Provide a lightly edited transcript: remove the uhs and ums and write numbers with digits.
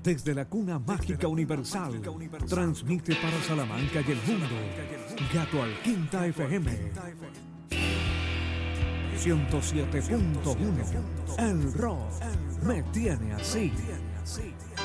Desde la cuna mágica universal, transmite para Salamanca y el mundo, Gato al Quinta FM 107.1. El rock me tiene así.